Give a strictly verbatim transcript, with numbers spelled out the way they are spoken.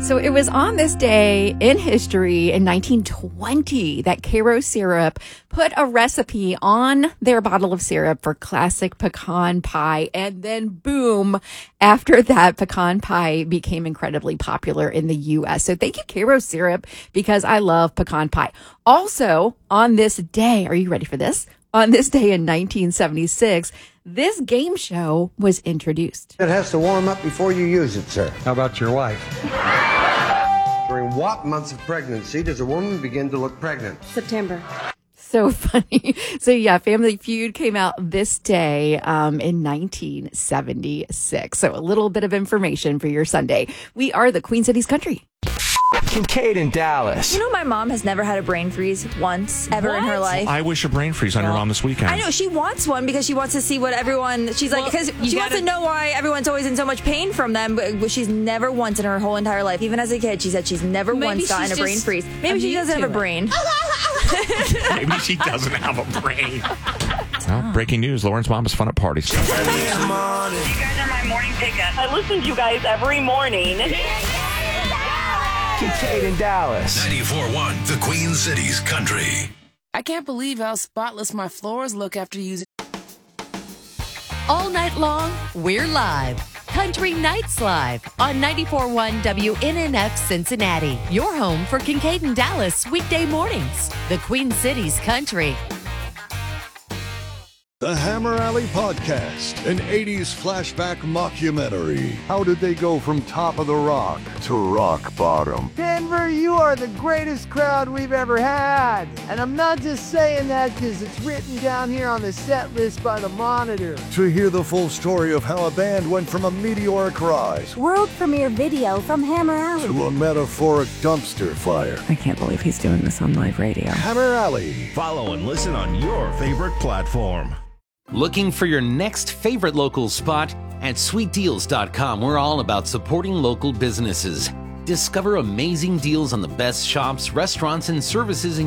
So it was on this day in history in nineteen twenty that Karo Syrup put a recipe on their bottle of syrup for classic pecan pie. And then boom, after that, pecan pie became incredibly popular in the U S. So thank you, Karo Syrup, because I love pecan pie. Also, on this day, are you ready for this? On this day in nineteen seventy-six, this game show was introduced. It has to warm up before you use it, sir. How about your wife? During what months of pregnancy does a woman begin to look pregnant? September. So funny. So yeah, Family Feud came out this day um, in nineteen seventy-six. So a little bit of information for your Sunday. We are the Queen Cities Country. Kincaid in Dallas. You know, my mom has never had a brain freeze once ever What? in her life. I wish a brain freeze on your mom this weekend. I know she wants one because she wants to see what everyone. She's like, Well, because you she wants gotta- to know why everyone's always in so much pain from them. But, but she's never once in her whole entire life, even as a kid, she said she's never Maybe once gotten a she's brain just freeze. Maybe she immune doesn't have to a it. brain. Maybe she doesn't have a brain. Well, breaking news: Lauren's mom is fun at parties. You guys are my morning pickup. I listen to you guys every morning. Kincaid in Dallas. ninety-four point one, the Queen Cities Country. I can't believe how spotless my floors look after using. All night long, we're live. Country Nights Live on ninety-four point one W N N F Cincinnati. Your home for Kincaid and Dallas weekday mornings. The Queen Cities Country. The Hammer Alley Podcast, an eighties flashback mockumentary. How did they go from top of the rock to rock bottom? Denver, you are the greatest crowd we've ever had. And I'm not just saying that because it's written down here on the set list by the Monitor. To hear the full story of how a band went from a meteoric rise World premiere video from Hammer Alley. to a metaphoric dumpster fire. I can't believe he's doing this on live radio. Hammer Alley. Follow and listen on your favorite platform. Looking for your next favorite local spot? At sweet deals dot com, we're all about supporting local businesses. Discover amazing deals on the best shops, restaurants, and services in